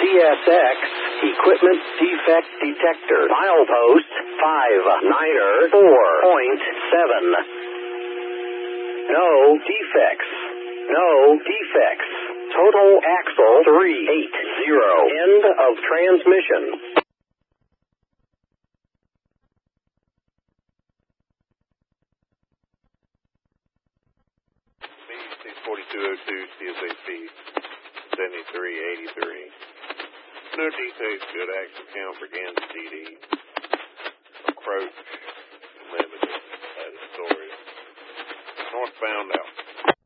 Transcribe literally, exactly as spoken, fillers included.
C S X Equipment Defect Detector. Milepost five niner four point seven. No defects. No defects. Total axle three eighty. End of transmission. forty-two oh two C S A speed seventy-three eighty-three. No defects, good axle count for Gansett D D. Approach limited. That is storage. Northbound out.